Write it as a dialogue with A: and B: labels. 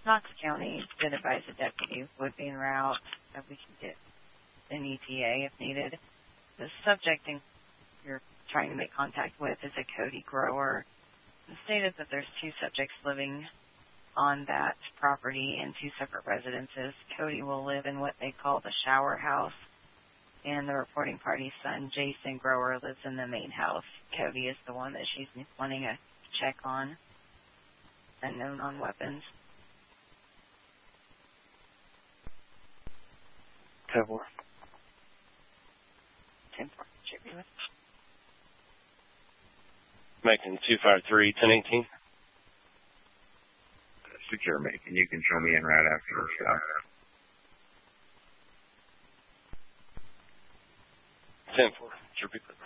A: Knox County did advise a deputy would be en route, that we can get an ETA if needed. The subject you're trying to make contact with is a Cody grower. It stated that there's 2 subjects living on that property in 2 separate residences. Cody will live in what they call the shower house, and the reporting party's son, Jason Grower, lives in the main house. Cody is the one that she's wanting a check on, unknown on weapons.
B: 10-4.
A: 10-4. Check me with.
B: Macon 253-1018.
C: Secure Macon. You can show me in right after the shot.
B: 10-4. Repeat.